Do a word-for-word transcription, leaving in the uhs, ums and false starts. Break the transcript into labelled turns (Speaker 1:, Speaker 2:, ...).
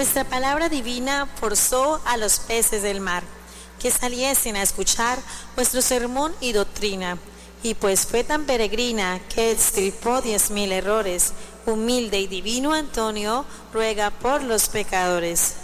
Speaker 1: vuestra palabra divina forzó a los peces del mar que saliesen a escuchar vuestro sermón y doctrina, y pues fue tan peregrina que extirpó diez mil errores, humilde y divino Antonio ruega por los pecadores.